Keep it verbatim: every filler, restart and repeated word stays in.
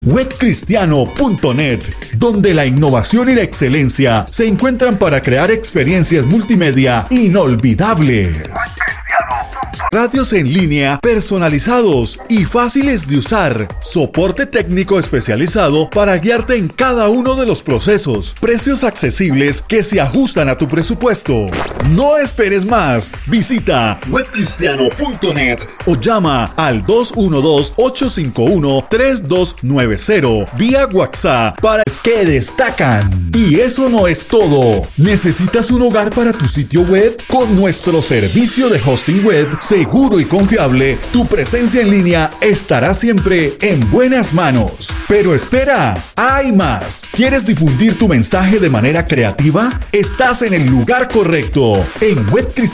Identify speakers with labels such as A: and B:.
A: web cristiano punto net, donde la innovación y la excelencia se encuentran para crear experiencias multimedia inolvidables. Radios en línea personalizados y fáciles de usar. Soporte técnico especializado para guiarte en cada uno de los procesos. Precios accesibles que se ajustan a tu presupuesto. No esperes más. Visita web cristiano punto net o llama al dos uno dos, ocho cinco uno, tres dos nueve cero vía WhatsApp para que destacan. Y eso no es todo. ¿Necesitas un hogar para tu sitio web? Con nuestro servicio de hosting web seguro y confiable, tu presencia en línea estará siempre en buenas manos. Pero espera, hay más. ¿Quieres difundir tu mensaje de manera creativa? Estás en el lugar correcto. En Web